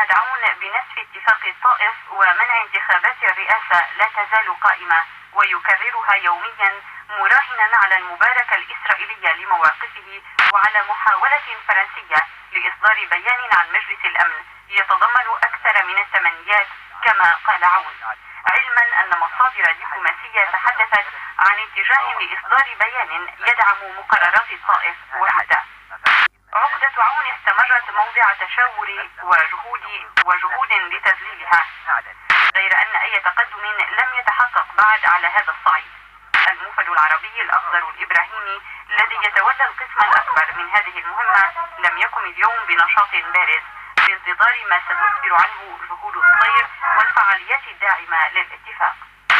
محمد عون بنسف اتفاق الطائف ومنع انتخابات الرئاسة لا تزال قائمة، ويكررها يوميا مراهنا على المباركة الإسرائيلية لمواقفه وعلى محاولة فرنسية لإصدار بيان عن مجلس الأمن يتضمن أكثر من التمنيات كما قال عون، علما أن مصادر دبلوماسية تحدثت عن اتجاه لإصدار بيان يدعم مقررات الطائف وحدها. عقدة عون استمرت موضع تشاور وجهود لتذليلها، غير أن أي تقدم لم يتحقق بعد على هذا الصعيد. الموفد العربي الأخضر الإبراهيمي الذي يتولى القسم الأكبر من هذه المهمة لم يقم اليوم بنشاط بارز بانتظار ما ستسفر عنه جهود الصير والفعاليات الداعمة للاتفاق.